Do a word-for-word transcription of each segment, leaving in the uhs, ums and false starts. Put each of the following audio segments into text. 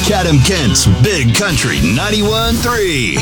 Chatham-Kent's Big Country ninety-one point three.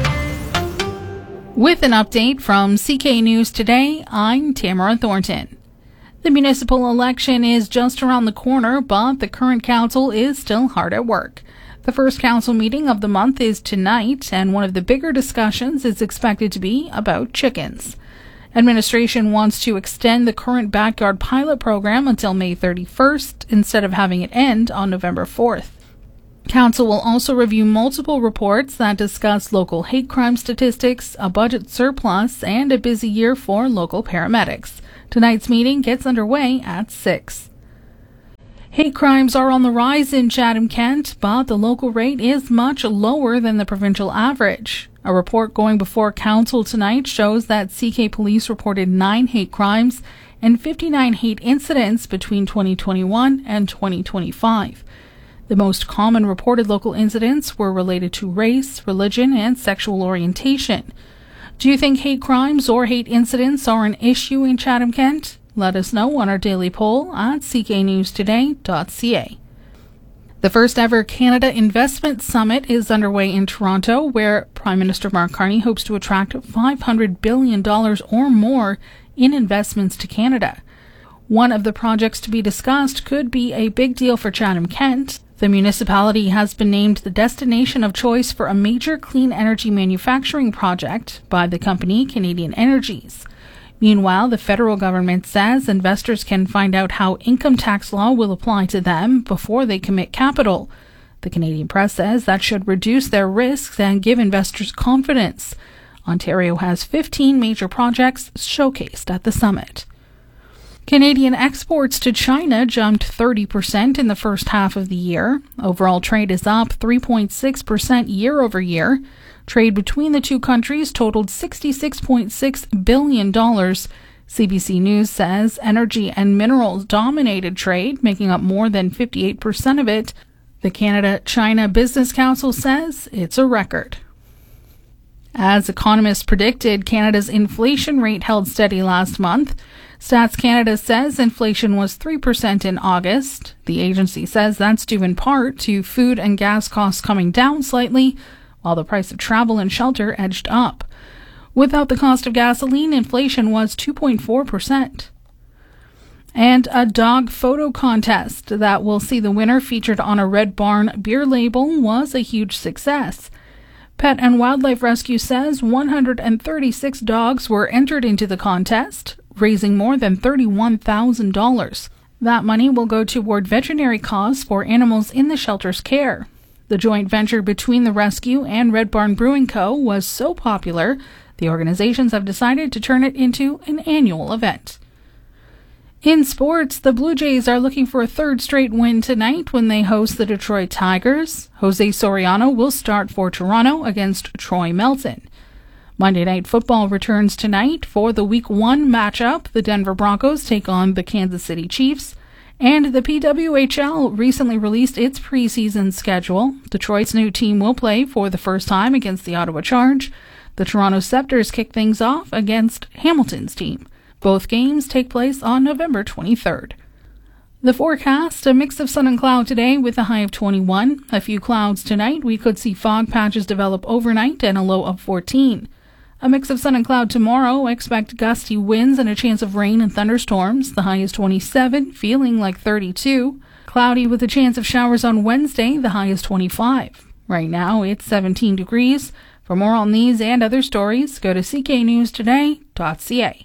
With an update from C K News Today, I'm Tamara Thornton. The municipal election is just around the corner, but the current council is still hard at work. The first council meeting of the month is tonight, and one of the bigger discussions is expected to be about chickens. Administration wants to extend the current backyard pilot program until May thirty-first instead of having it end on November fourth. Council will also review multiple reports that discuss local hate crime statistics, a budget surplus, and a busy year for local paramedics. Tonight's meeting gets underway at six. Hate crimes are on the rise in Chatham-Kent, but the local rate is much lower than the provincial average. A report going before council tonight shows that C K Police reported nine hate crimes and fifty-nine hate incidents between twenty twenty-one and twenty twenty-five. The most common reported local incidents were related to race, religion, and sexual orientation. Do you think hate crimes or hate incidents are an issue in Chatham-Kent? Let us know on our daily poll at c k news today dot c a. The first ever Canada Investment Summit is underway in Toronto, where Prime Minister Mark Carney hopes to attract five hundred billion dollars or more in investments to Canada. One of the projects to be discussed could be a big deal for Chatham-Kent. The municipality has been named the destination of choice for a major clean energy manufacturing project by the company Canadian Energies. Meanwhile, the federal government says investors can find out how income tax law will apply to them before they commit capital. The Canadian Press says that should reduce their risks and give investors confidence. Ontario has fifteen major projects showcased at the summit. Canadian exports to China jumped thirty percent in the first half of the year. Overall trade is up three point six percent year over year. Trade between the two countries totaled sixty-six point six billion dollars. C B C News says energy and minerals dominated trade, making up more than fifty-eight percent of it. The Canada-China Business Council says it's a record. As economists predicted, Canada's inflation rate held steady last month. Stats Canada says inflation was three percent in August. The agency says that's due in part to food and gas costs coming down slightly, while the price of travel and shelter edged up. Without the cost of gasoline, inflation was two point four percent. And a dog photo contest that will see the winner featured on a Red Barn beer label was a huge success. Pet and Wildlife Rescue says one hundred thirty-six dogs were entered into the contest, raising more than thirty-one thousand dollars. That money will go toward veterinary costs for animals in the shelter's care. The joint venture between the rescue and Red Barn Brewing Co. was so popular, the organizations have decided to turn it into an annual event. In sports, the Blue Jays are looking for a third straight win tonight when they host the Detroit Tigers. Jose Soriano will start for Toronto against Troy Melton. Monday Night Football returns tonight for the Week one matchup. The Denver Broncos take on the Kansas City Chiefs. And the P W H L recently released its preseason schedule. Detroit's new team will play for the first time against the Ottawa Charge. The Toronto Scepters kick things off against Hamilton's team. Both games take place on November twenty-third. The forecast, a mix of sun and cloud today with a high of twenty-one. A few clouds tonight. We could see fog patches develop overnight and a low of fourteen. A mix of sun and cloud tomorrow. Expect gusty winds and a chance of rain and thunderstorms. The high is twenty-seven, feeling like thirty-two. Cloudy with a chance of showers on Wednesday. The high is twenty-five. Right now, it's seventeen degrees. For more on these and other stories, go to c k news today dot c a.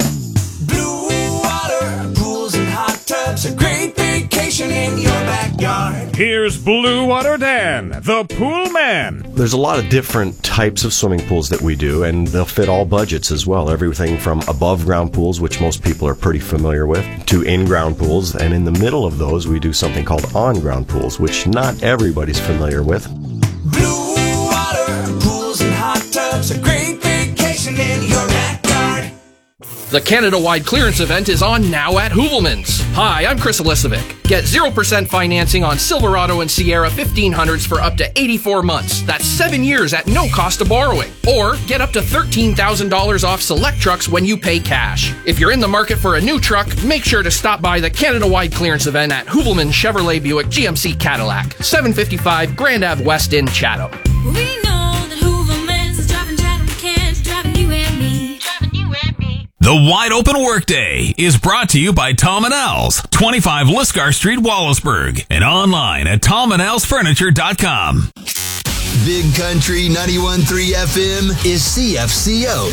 Blue water, pools and hot tubs, a great vacation in your backyard. Here's Blue Water Dan, the pool man. There's a lot of different types of swimming pools that we do, and they'll fit all budgets as well. Everything from above-ground pools, which most people are pretty familiar with, to in-ground pools. And in the middle of those, we do something called on-ground pools, which not everybody's familiar with. Blue water, pools and hot tubs, a great vacation in your backyard. The Canada-wide clearance event is on now at Hoovelmans. Hi, I'm Chris Elisovic. Get zero percent financing on Silverado and Sierra fifteen hundreds for up to eighty-four months. That's seven years at no cost of borrowing. Or get up to thirteen thousand dollars off select trucks when you pay cash. If you're in the market for a new truck, make sure to stop by the Canada-wide clearance event at Hubelman Chevrolet Buick G M C Cadillac, seven fifty-five Grand Ave West in Chatham. We know that Hooverman's is driving Chatham Kent, driving you and me, driving you and me. The Wide Open Workday is brought to you by Tom and Al's, twenty-five Liscar Street, Wallaceburg, and online at tom and als furniture dot com. Big Country ninety-one point three F M is C F C O.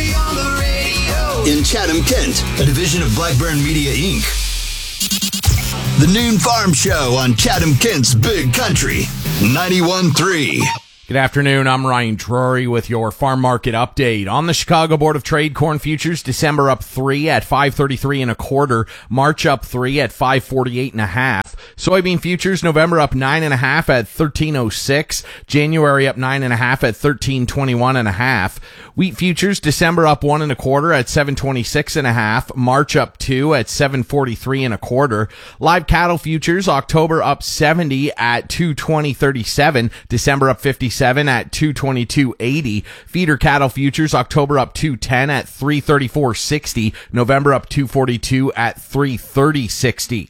In Chatham, Kent, a division of Blackburn Media, Incorporated. The Noon Farm Show on Chatham, Kent's Big Country ninety-one point three. Good afternoon, I'm Ryan Drury with your farm market update. On the Chicago Board of Trade, corn futures, December up three at five thirty-three and a quarter, March up three at five forty-eight and a half. Soybean futures, November up nine and a half at thirteen oh six, January up nine and a half at thirteen twenty-one and a half. Wheat futures, December up one and a quarter at seven twenty-six and a half, March up two at seven forty-three and a quarter. Live cattle futures, October up seventy at two twenty thirty-seven, December up fifty-seven at two twenty-two eighty. Feeder cattle futures, October up two ten at three thirty-four sixty, November up two forty-two at three thirty sixty.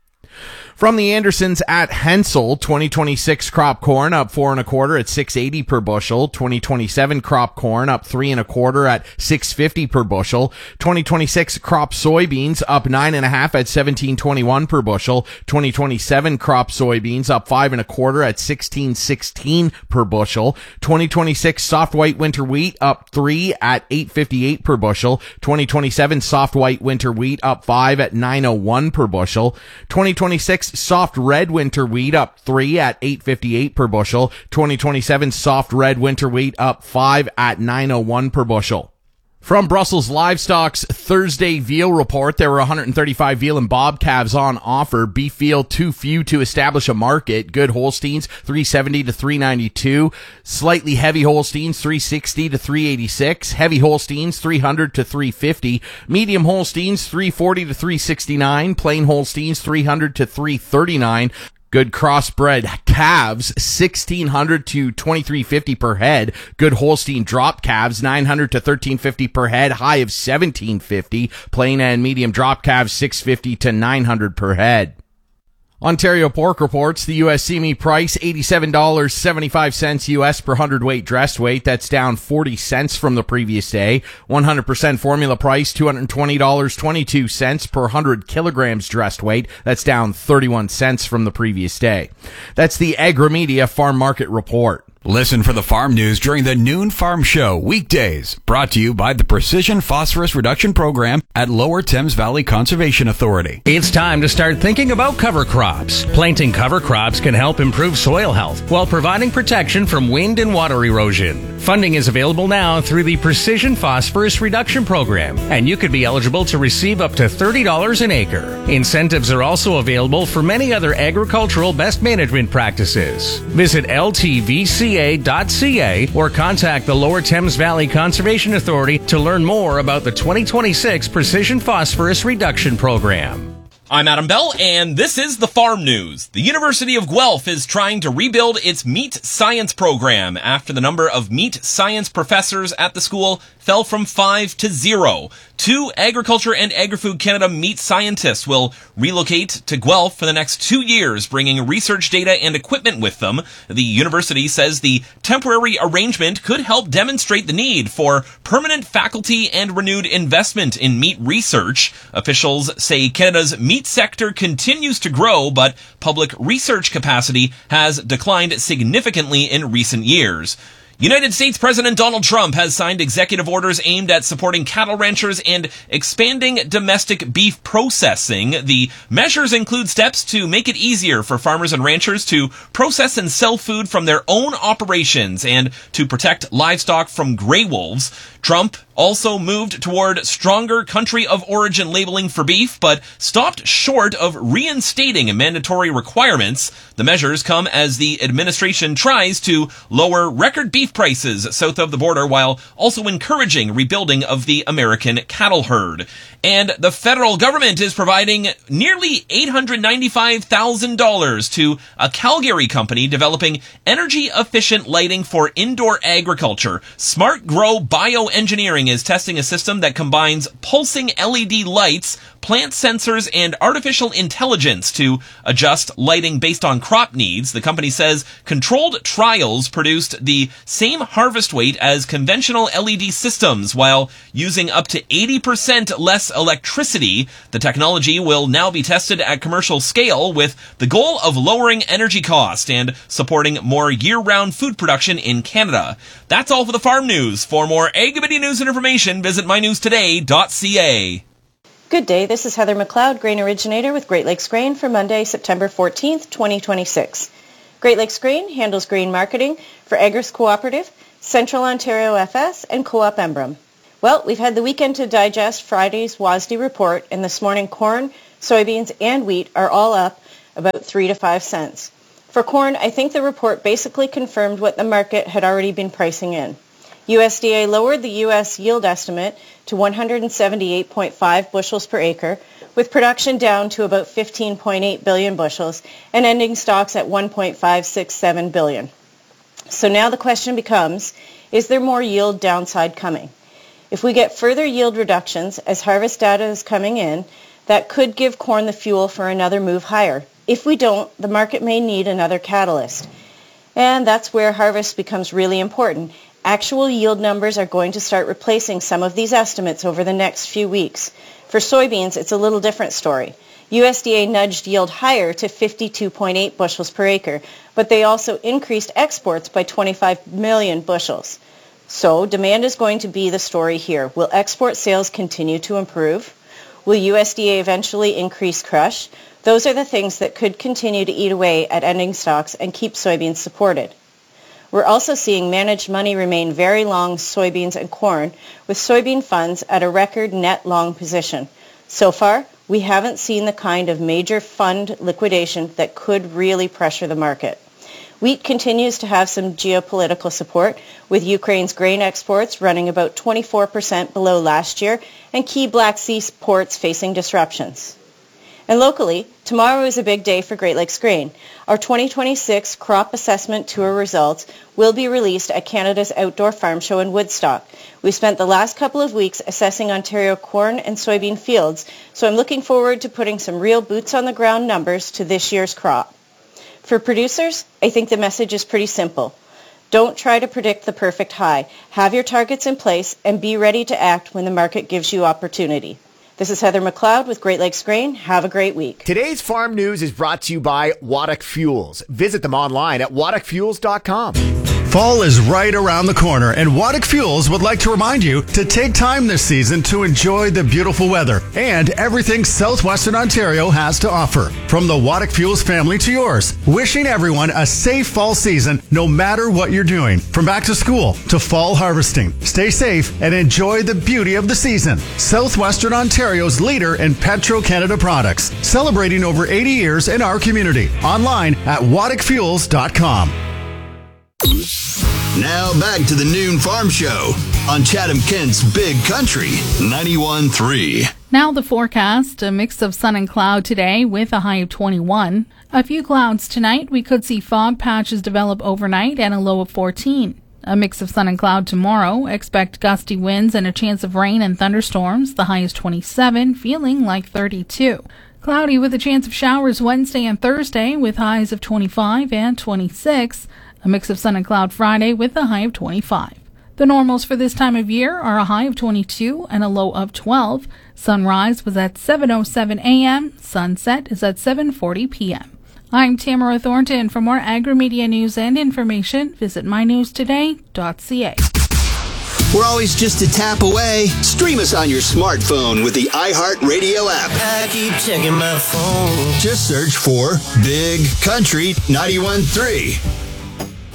From the Andersons at Hensel, twenty twenty-six crop corn up four and a quarter at six eighty per bushel. twenty twenty-seven crop corn up three and a quarter at six fifty per bushel. twenty twenty-six crop soybeans up nine and a half at seventeen twenty-one per bushel. twenty twenty-seven crop soybeans up five and a quarter at sixteen sixteen per bushel. twenty twenty-six soft white winter wheat up three at eight fifty-eight per bushel. twenty twenty-seven soft white winter wheat up five at nine oh one per bushel. twenty twenty-six soft red winter wheat up three at eight fifty-eight per bushel. twenty twenty-seven soft red winter wheat up five at nine oh one per bushel. From Brussels Livestock's Thursday veal report, there were one hundred thirty-five veal and bob calves on offer. Beef veal too few to establish a market. Good Holsteins three seventy to three ninety-two. Slightly heavy Holsteins three sixty to three eighty-six. Heavy Holsteins three hundred to three fifty. Medium Holsteins three forty to three sixty-nine. Plain Holsteins three hundred to three thirty-nine. Good crossbred calves, sixteen hundred to twenty-three fifty per head. Good Holstein drop calves, nine hundred to thirteen fifty per head, high of seventeen fifty. Plain and medium drop calves, six fifty to nine hundred per head. Ontario Pork reports the U S C meat price, eighty-seven dollars and seventy-five cents U S per hundredweight dressed weight. That's down forty cents from the previous day. one hundred percent formula price, two hundred twenty dollars and twenty-two cents per one hundred kilograms dressed weight. That's down thirty-one cents from the previous day. That's the Agrimedia Farm Market Report. Listen for the farm news during the Noon Farm Show weekdays. Brought to you by the Precision Phosphorus Reduction Program at Lower Thames Valley Conservation Authority. It's time to start thinking about cover crops. Planting cover crops can help improve soil health while providing protection from wind and water erosion. Funding is available now through the Precision Phosphorus Reduction Program, and you could be eligible to receive up to thirty dollars an acre. Incentives are also available for many other agricultural best management practices. Visit L T V C A dot C A or contact the Lower Thames Valley Conservation Authority to learn more about the twenty twenty-six Precision Phosphorus Reduction Program. I'm Adam Bell, and this is the Farm News. The University of Guelph is trying to rebuild its meat science program after the number of meat science professors at the school fell from five to zero. Two Agriculture and Agri-Food Canada meat scientists will relocate to Guelph for the next two years, bringing research data and equipment with them. The university says the temporary arrangement could help demonstrate the need for permanent faculty and renewed investment in meat research. Officials say Canada's meat sector continues to grow, but public research capacity has declined significantly in recent years. United States President Donald Trump has signed executive orders aimed at supporting cattle ranchers and expanding domestic beef processing. The measures include steps to make it easier for farmers and ranchers to process and sell food from their own operations and to protect livestock from gray wolves. Trump also moved toward stronger country of origin labeling for beef, but stopped short of reinstating mandatory requirements. The measures come as the administration tries to lower record beef prices south of the border while also encouraging rebuilding of the American cattle herd. And the federal government is providing nearly eight hundred ninety-five thousand dollars to a Calgary company developing energy-efficient lighting for indoor agriculture. Smart Grow Bioengineering is testing a system that combines pulsing L E D lights, plant sensors, and artificial intelligence to adjust lighting based on crop needs. The company says controlled trials produced the same harvest weight as conventional L E D systems while using up to eighty percent less electricity. The technology will now be tested at commercial scale with the goal of lowering energy cost and supporting more year-round food production in Canada. That's all for the farm news. For more Agribidy news and information, visit my news today dot c a. Good day, this is Heather McLeod, grain originator with Great Lakes Grain for Monday, September fourteenth, twenty twenty-six. Great Lakes Grain handles grain marketing for Agris Cooperative, Central Ontario F S, and Co-op Embrun. Well, we've had the weekend to digest Friday's W A S D report, and this morning corn, soybeans, and wheat are all up about three to five cents. For corn, I think the report basically confirmed what the market had already been pricing in. U S D A lowered the U S yield estimate to one hundred seventy-eight point five bushels per acre, with production down to about fifteen point eight billion bushels and ending stocks at one point five six seven billion. So now the question becomes, is there more yield downside coming? If we get further yield reductions as harvest data is coming in, that could give corn the fuel for another move higher. If we don't, the market may need another catalyst. And that's where harvest becomes really important. Actual yield numbers are going to start replacing some of these estimates over the next few weeks. For soybeans, it's a little different story. U S D A nudged yield higher to fifty-two point eight bushels per acre, but they also increased exports by twenty-five million bushels. So demand is going to be the story here. Will export sales continue to improve? Will U S D A eventually increase crush? Those are the things that could continue to eat away at ending stocks and keep soybeans supported. We're also seeing managed money remain very long soybeans and corn, with soybean funds at a record net long position. So far, we haven't seen the kind of major fund liquidation that could really pressure the market. Wheat continues to have some geopolitical support, with Ukraine's grain exports running about twenty-four percent below last year and key Black Sea ports facing disruptions. And locally, tomorrow is a big day for Great Lakes Grain. Our twenty twenty-six Crop Assessment Tour results will be released at Canada's Outdoor Farm Show in Woodstock. We've spent the last couple of weeks assessing Ontario corn and soybean fields, so I'm looking forward to putting some real boots-on-the-ground numbers to this year's crop. For producers, I think the message is pretty simple. Don't try to predict the perfect high. Have your targets in place and be ready to act when the market gives you opportunity. This is Heather McLeod with Great Lakes Grain. Have a great week. Today's farm news is brought to you by Waddock Fuels. Visit them online at waddock fuels dot com. Fall is right around the corner, and Waddock Fuels would like to remind you to take time this season to enjoy the beautiful weather and everything southwestern Ontario has to offer. From the Waddock Fuels family to yours, wishing everyone a safe fall season no matter what you're doing. From back to school to fall harvesting, stay safe and enjoy the beauty of the season. Southwestern Ontario's leader in Petro-Canada products, celebrating over eighty years in our community. Online at waddock fuels dot com. Now back to the Noon Farm Show on Chatham-Kent's Big Country ninety-one point three. Now the forecast, a mix of sun and cloud today with a high of twenty-one. A few clouds tonight. We could see fog patches develop overnight and a low of fourteen. A mix of sun and cloud tomorrow. Expect gusty winds and a chance of rain and thunderstorms. The high is twenty-seven, feeling like thirty-two. Cloudy with a chance of showers Wednesday and Thursday with highs of twenty-five and twenty-six. A mix of sun and cloud Friday with a high of twenty-five. The normals for this time of year are a high of twenty-two and a low of twelve. Sunrise was at seven oh seven a.m. Sunset is at seven forty p.m. I'm Tamara Thornton. For more agri-media news and information, visit my news today dot c a. We're always just a tap away. Stream us on your smartphone with the iHeartRadio app. I keep checking my phone. Just search for Big Country ninety-one point three.